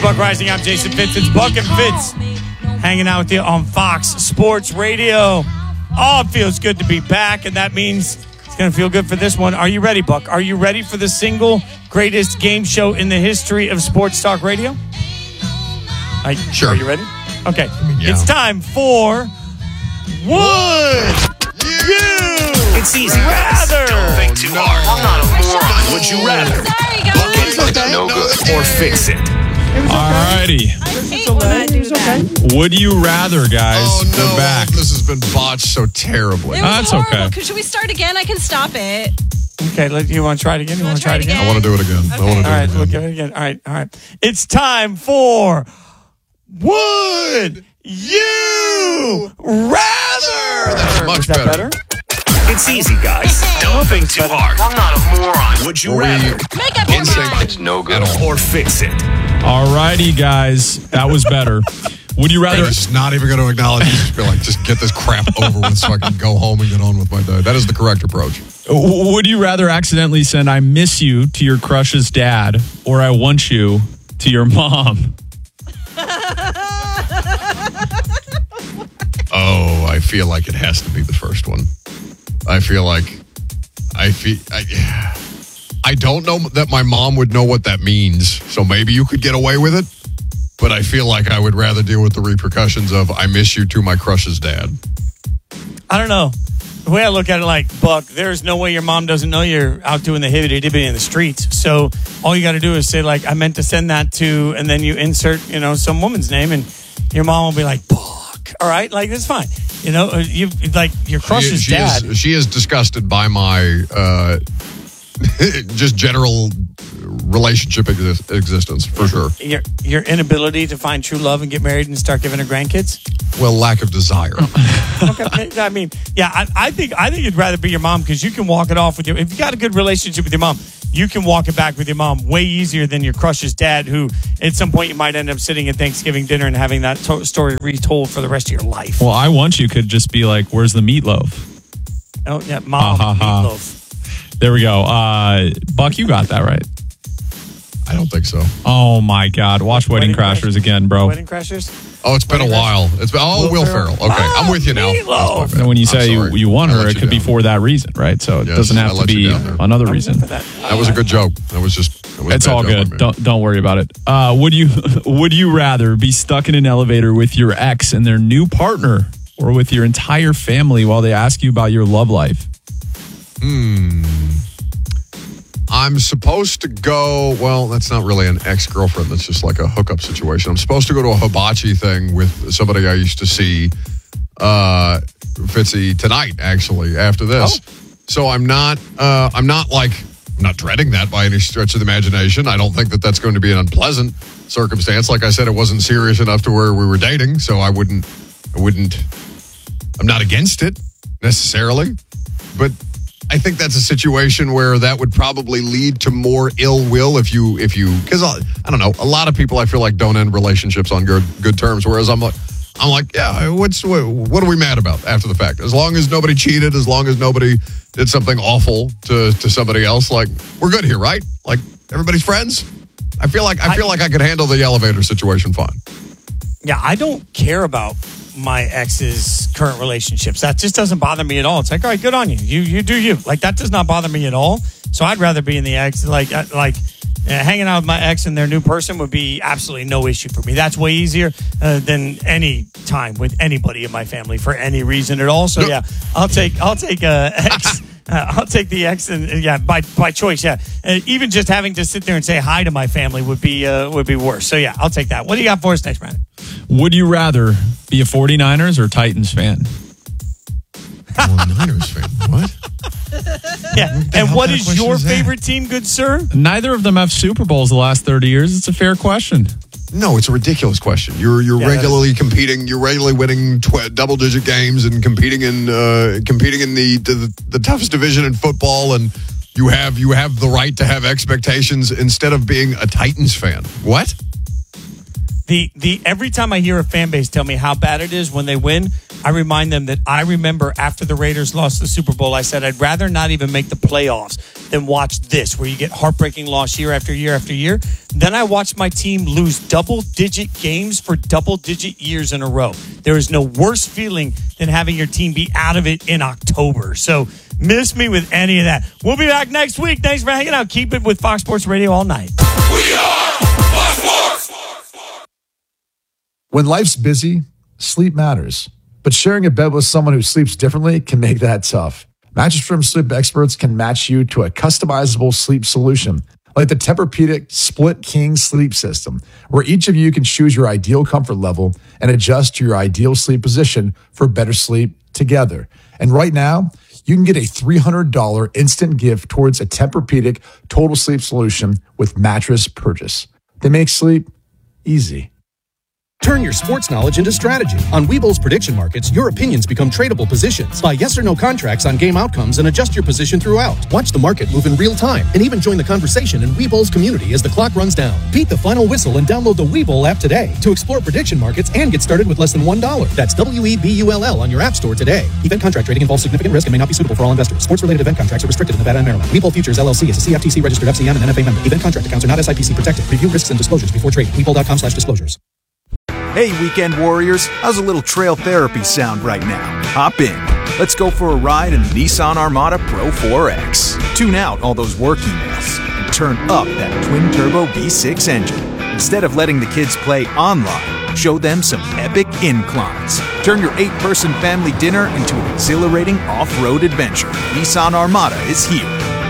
Buck Rising. I'm Jason Fitz. It's Buck and Fitz hanging out with you on Fox Sports Radio. Oh, it feels good to be back, and that means it's going to feel good for this one. Are you ready, Buck? Are you ready for the single greatest game show in the history of sports talk radio? Sure. Are you ready? Okay. Yeah. It's time for Would You It's easy. Rather. Don't think too hard. I'm not a moron. Would you rather? Sorry, guys. Buck it, no good, or fix it? Alrighty. I hate when I do that. Would you rather, guys? Oh, no. We're back. This has been botched so terribly. It was That's horrible. okay. Should we start again? I can stop it. Okay, you want to try it again? You want to try it again? I want to do it again. I want to do All right, it again. we'll give it again. All right. It's time for Would You Rather? That's much Is that better. It's easy, guys. Don't think too hard. I'm not a moron. Would you Were we rather? Make up in your sync? mind. It's no good, At all. or fix it? Alrighty, guys. That was better. Would you rather? I'm just not even going to acknowledge it. Just be like, just get this crap over with so I can go home and get on with my day. That is the correct approach. Would you rather accidentally send "I miss you" to your crush's dad, or "I want you" to your mom? Oh, I feel like it has to be the first one. I don't know that my mom would know what that means, so maybe you could get away with it. But I feel like I would rather deal with the repercussions of "I miss you" to my crush's dad. I don't know. The way I look at it, like, Buck, there's no way your mom doesn't know you're out doing the hibbity-dibbity in the streets. So all you got to do is say, like, I meant to send that to, and then you insert, some woman's name, and your mom will be like, Buck. All right? Like, that's fine. You like, your crush's dad. She is disgusted by my just general relationship existence, for sure. Your inability to find true love and get married and start giving her grandkids? Well, lack of desire. Okay. I mean, yeah, I think you'd rather be your mom because you can walk it off with your. If you got a good relationship with your mom, you can walk it back with your mom way easier than your crush's dad, who at some point you might end up sitting at Thanksgiving dinner and having that story retold for the rest of your life. Well, "I want you" could just be like, "Where's the meatloaf?" Oh yeah, mom, meatloaf. There we go. Buck, you got that right. I don't think so. Oh my God! Watch Wedding Crashers again, bro. Wedding Crashers. Oh, it's been a while. It's been Will Ferrell. Okay, I'm with you now. Meatloaf. That's my bad. And when you say I'm sorry. you want I her, let it you could be down. for that reason, right? So it Yes, doesn't have I to let you be down there. another reason. That was a good joke. That was It's a all bad joke good. on me. Don't worry about it. Would you rather be stuck in an elevator with your ex and their new partner, or with your entire family while they ask you about your love life? I'm supposed to go, well, that's not really an ex-girlfriend. That's just like a hookup situation. I'm supposed to go to a hibachi thing with somebody I used to see, Fitzy, tonight, actually, after this. So I'm not dreading that by any stretch of the imagination. I don't think that that's going to be an unpleasant circumstance. Like I said, it wasn't serious enough to where we were dating, so I'm not against it necessarily, but I think that's a situation where that would probably lead to more ill will if you, because I don't know, a lot of people I feel like don't end relationships on good terms. Whereas I'm like, yeah, what are we mad about after the fact? As long as nobody cheated, as long as nobody did something awful to somebody else, like we're good here, right? Like everybody's friends. I feel like I could handle the elevator situation fine. Yeah, I don't care about my ex's current relationships. That just doesn't bother me at all. It's like, all right, good on you. You do you. Like, that does not bother me at all. So I'd rather be in the ex. Hanging out with my ex and their new person would be absolutely no issue for me. That's way easier than any time with anybody in my family for any reason at all. So yeah, I'll take ex. I'll take the ex, and by choice. Yeah, even just having to sit there and say hi to my family would be worse. So yeah, I'll take that. What do you got for us next, Brandon? Would you rather be a 49ers or Titans fan? Niners fan. What? Yeah, and what kind of is question your is that? favorite team, good sir? Neither of them have Super Bowls the last 30 years. It's a fair question. No, it's a ridiculous question. You're regularly competing. You're regularly winning double-digit games and competing in the toughest division in football, and you have the right to have expectations instead of being a Titans fan. What? The every time I hear a fan base tell me how bad it is when they win, I remind them that I remember after the Raiders lost the Super Bowl, I said, I'd rather not even make the playoffs than watch this, where you get heartbreaking loss year after year after year. Then I watched my team lose double-digit games for double-digit years in a row. There is no worse feeling than having your team be out of it in October. So miss me with any of that. We'll be back next week. Thanks for hanging out. Keep it with Fox Sports Radio all night. We are Fox Sports. When life's busy, sleep matters. But sharing a bed with someone who sleeps differently can make that tough. Mattress Firm sleep experts can match you to a customizable sleep solution, like the Tempur-Pedic Split King Sleep System, where each of you can choose your ideal comfort level and adjust to your ideal sleep position for better sleep together. And right now, you can get a $300 instant gift towards a Tempur-Pedic Total Sleep Solution with mattress purchase. They make sleep easy. Turn your sports knowledge into strategy. On Webull's prediction markets, your opinions become tradable positions. Buy yes or no contracts on game outcomes and adjust your position throughout. Watch the market move in real time and even join the conversation in Webull's community as the clock runs down. Beat the final whistle and download the Webull app today to explore prediction markets and get started with less than $1. That's WEBULL on your app store today. Event contract trading involves significant risk and may not be suitable for all investors. Sports-related event contracts are restricted in Nevada and Maryland. Webull Futures LLC is a CFTC registered FCM and NFA member. Event contract accounts are not SIPC protected. Review risks and disclosures before trading. Webull.com/disclosures. Hey, weekend warriors, how's a little trail therapy sound right now? Hop in. Let's go for a ride in the Nissan Armada Pro 4X. Tune out all those work emails and turn up that twin-turbo V6 engine. Instead of letting the kids play online, show them some epic inclines. Turn your 8-person family dinner into an exhilarating off-road adventure. Nissan Armada is here.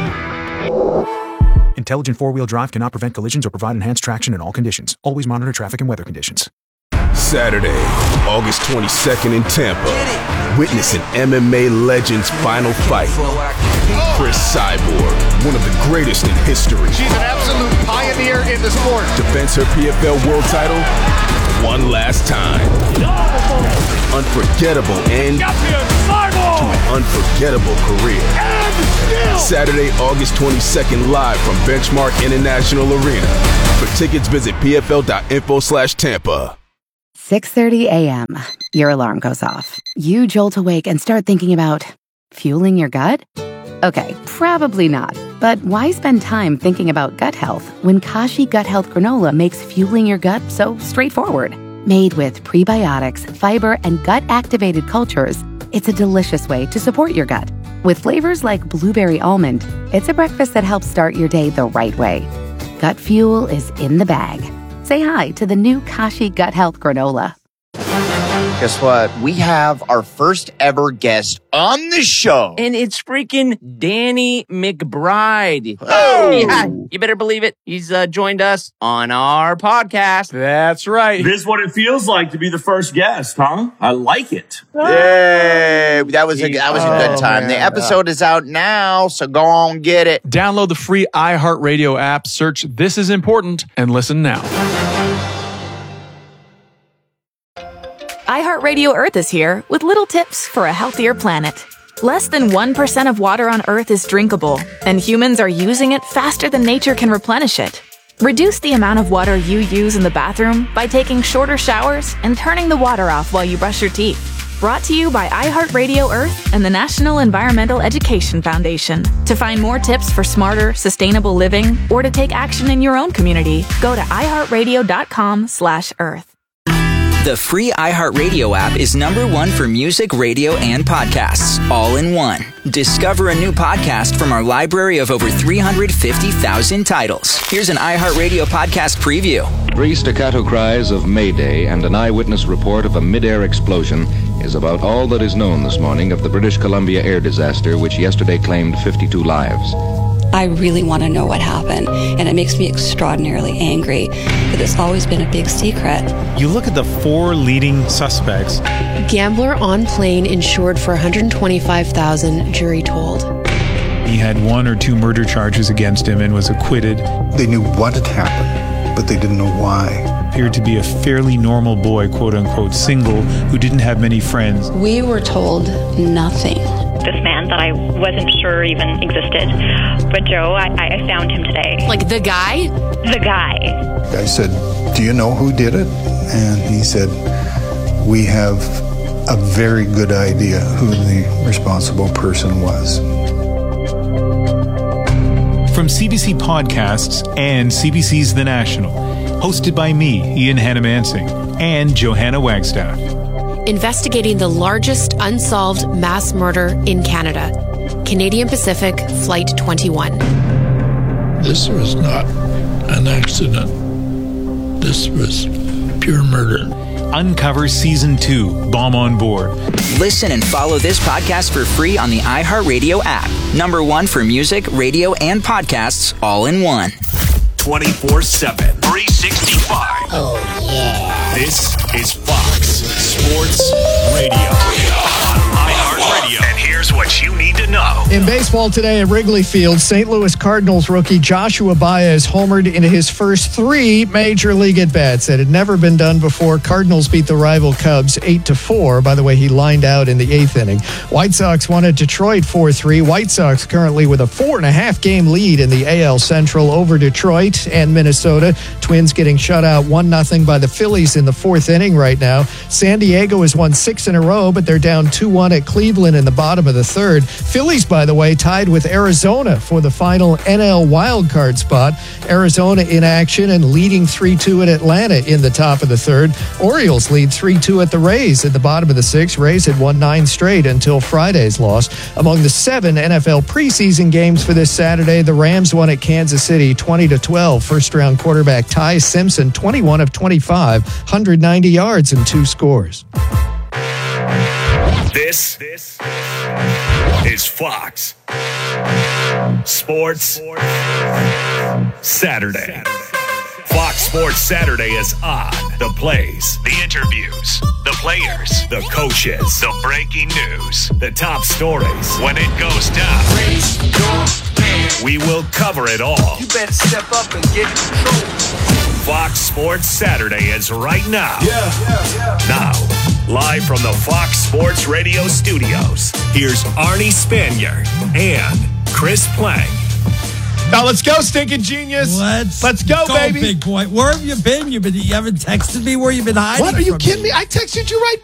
Intelligent four-wheel drive cannot prevent collisions or provide enhanced traction in all conditions. Always monitor traffic and weather conditions. Saturday, August 22nd in Tampa. Witness an MMA legend's final fight. Chris Cyborg, one of the greatest in history. She's an absolute pioneer in the sport. Defends her PFL world title one last time. Unforgettable end to an unforgettable career. Saturday, August 22nd, live from Benchmark International Arena. For tickets, visit pfl.info/Tampa. 6:30 a.m. Your alarm goes off. You jolt awake and start thinking about fueling your gut? Okay, probably not. But why spend time thinking about gut health when Kashi Gut Health Granola makes fueling your gut so straightforward? Made with prebiotics, fiber, and gut-activated cultures, it's a delicious way to support your gut. With flavors like blueberry almond, it's a breakfast that helps start your day the right way. Gut fuel is in the bag. Say hi to the new Kashi Gut Health Granola. Guess what? We have our first ever guest on the show. And it's freaking Danny McBride. Oh! Yeah, you better believe it. He's joined us on our podcast. That's right. This is what it feels like to be the first guest, huh? I like it. Yay! That was a good time. Man. The episode is out now, so go on get it. Download the free iHeartRadio app, search This Is Important, and listen now. iHeartRadio Earth is here with little tips for a healthier planet. Less than 1% of water on Earth is drinkable, and humans are using it faster than nature can replenish it. Reduce the amount of water you use in the bathroom by taking shorter showers and turning the water off while you brush your teeth. Brought to you by iHeartRadio Earth and the National Environmental Education Foundation. To find more tips for smarter, sustainable living or to take action in your own community, go to iHeartRadio.com/Earth. The free iHeartRadio app is #1 for music, radio, and podcasts, all in one. Discover a new podcast from our library of over 350,000 titles. Here's an iHeartRadio podcast preview. 3 staccato cries of Mayday and an eyewitness report of a mid-air explosion is about all that is known this morning of the British Columbia air disaster, which yesterday claimed 52 lives. I really want to know what happened, and it makes me extraordinarily angry that it's always been a big secret. You look at the 4 leading suspects. Gambler on plane insured for $125,000, jury told. He had 1 or 2 murder charges against him and was acquitted. They knew what had happened, but they didn't know why. Appeared to be a fairly normal boy, quote unquote, single, who didn't have many friends. We were told nothing. This man that I wasn't sure even existed. But Joe, I found him today. Like the guy? The guy. I said, "Do you know who did it?" And he said, "We have a very good idea who the responsible person was. From CBC Podcasts and CBC's The National, hosted by me, Ian Hannamansing, and Johanna Wagstaff. Investigating the largest unsolved mass murder in Canada. Canadian Pacific Flight 21. This was not an accident. This was pure murder. Uncover Season 2, Bomb on Board. Listen and follow this podcast for free on the iHeartRadio app. Number one for music, radio, and podcasts all in one. 24/7, 365. Oh, yeah. This is Fox Sports Radio on iHeartRadio. And here's what you need to know. In baseball today at Wrigley Field, St. Louis Cardinals rookie Joshua Baez homered into his first 3 major league at-bats. That had never been done before. Cardinals beat the rival Cubs 8-4. By the way, he lined out in the 8th inning. White Sox won at Detroit 4-3. White Sox currently with a 4.5-game lead in the AL Central over Detroit and Minnesota. Twins getting shut out 1-0 by the Phillies in the 4th inning right now. San Diego has won 6 in a row, but they're down 2-1 at Cleveland in the bottom of the 3rd. Phillies, by the way, tied with Arizona for the final NL wildcard spot. Arizona in action and leading 3-2 at Atlanta in the top of the 3rd. Orioles lead 3-2 at the Rays at the bottom of the 6th. Rays had won 9 straight until Friday's loss. Among the 7 NFL preseason games for this Saturday, the Rams won at Kansas City 20-12. First-round quarterback Ty Simpson, 21 of 25, 190 yards and 2 scores. This is Fox Sports Saturday. Fox Sports Saturday is on. The plays, the interviews, the players, the coaches, the breaking news, the top stories. When it goes down, we will cover it all. You better step up and get control. Fox Sports Saturday is right now. Now, live from the Fox Sports Radio studios, here's Arnie Spanier and Chris Plank. Now let's go, stinking genius. Let's go, baby. Big boy. Where have you been? You haven't texted me where you've been hiding. What? Are you from kidding me? I texted you right